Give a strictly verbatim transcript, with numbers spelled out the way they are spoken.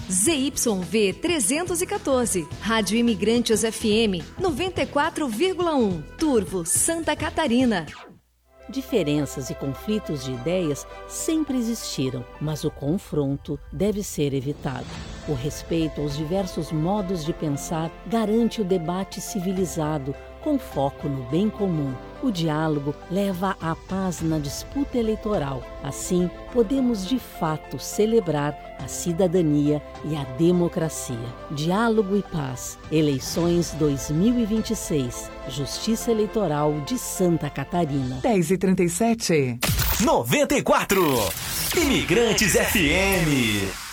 Z Y V trezentos e quatorze, Rádio Imigrantes F M noventa e quatro vírgula um, Turvo, Santa Catarina. Diferenças e conflitos de ideias sempre existiram, mas o confronto deve ser evitado. O respeito aos diversos modos de pensar garante o debate civilizado, com foco no bem comum. O diálogo leva à paz na disputa eleitoral. Assim, podemos de fato celebrar a cidadania e a democracia. Diálogo e paz. Eleições dois mil e vinte e seis. Justiça Eleitoral de Santa Catarina. dez e trinta e sete. noventa e quatro. Imigrantes F M.